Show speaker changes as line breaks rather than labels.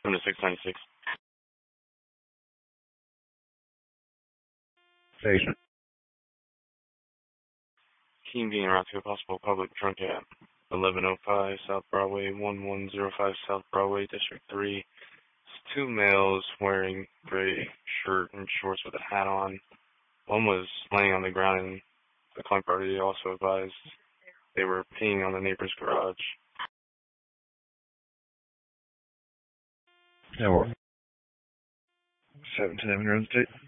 Come to 696.
Station.
Team being around to a possible public drunk at 1105 South Broadway, 1105 South Broadway, District 3. It's two males wearing gray shirt and shorts with a hat on. One was laying on the ground, and the client party also advised they were peeing on the neighbor's garage.
Yeah, we're 17 Avenue Road State.